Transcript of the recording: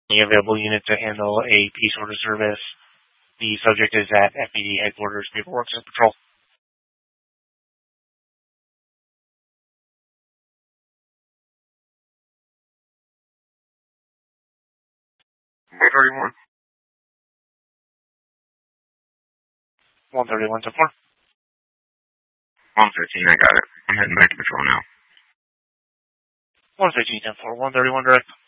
The available unit to handle a peace order service. The subject is at FPD headquarters, paperwork and patrol. 131. 131 to 4. 115, I got it. I'm heading back to patrol now. 115 10 4, 131 direct.